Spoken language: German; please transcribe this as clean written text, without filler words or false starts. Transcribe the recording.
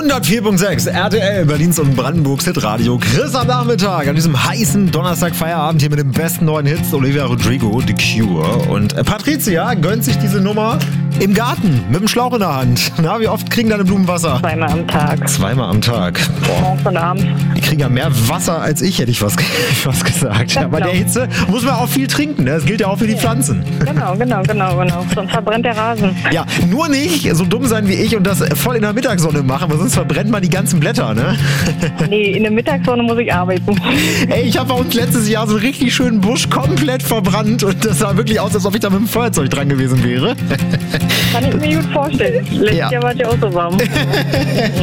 104.6 RTL, Berlins und Brandenburgs Hitradio. Chris am Nachmittag an diesem heißen Donnerstag-Feierabend hier mit den besten neuen Hits. Olivia Rodrigo, The Cure. Und Patricia gönnt sich diese Nummer im Garten mit dem Schlauch in der Hand. Na, wie oft kriegen deine Blumen Wasser? Zweimal am Tag. Zweimal am Tag. Boah. Morgens und abends. Die kriegen ja mehr Wasser als ich, hätte ich was gesagt. Ja, bei der Hitze muss man auch viel trinken. Ne? Das gilt ja auch für die Pflanzen. Genau. Sonst verbrennt der Rasen. Ja, nur nicht so dumm sein wie ich und das voll in der Mittagssonne machen, weil sonst verbrennt man die ganzen Blätter, ne? Nee, in der Mittagssonne muss ich arbeiten. Ey, ich habe bei uns letztes Jahr so einen richtig schönen Busch komplett verbrannt und das sah wirklich aus, als ob ich da mit dem Feuerzeug dran gewesen wäre. Kann ich mir gut vorstellen. Letztes Jahr war es ja auch so warm.